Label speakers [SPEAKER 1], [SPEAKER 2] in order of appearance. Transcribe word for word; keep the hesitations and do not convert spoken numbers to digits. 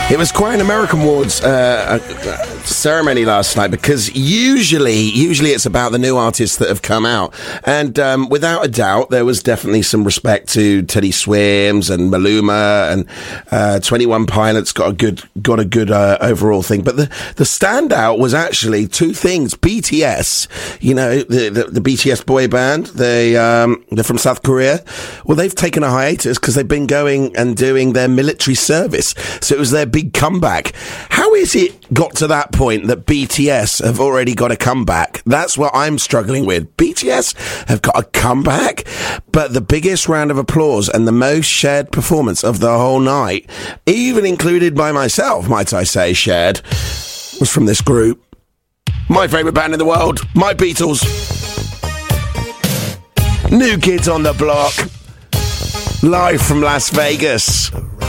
[SPEAKER 1] It was quite an American Awards uh, uh, ceremony last night, because usually, usually it's about the new artists that have come out, and um, without a doubt, there was definitely some respect to Teddy Swims and Maluma, and uh, twenty-one Pilots got a good, got a good uh, overall thing. But the the standout was actually two things: B T S, you know, the the, the B T S boy band. They um, they're from South Korea. Well, they've taken a hiatus because they've been going and doing their military service, so it was their big comeback. How is it got to that point that B T S have already got a comeback? That's what I'm struggling with. B T S have got a comeback, but the biggest round of applause and the most shared performance of the whole night, even included by myself, might I say, shared, was from this group. My favourite band in the world, my Beatles. New Kids on the Block, live from Las Vegas.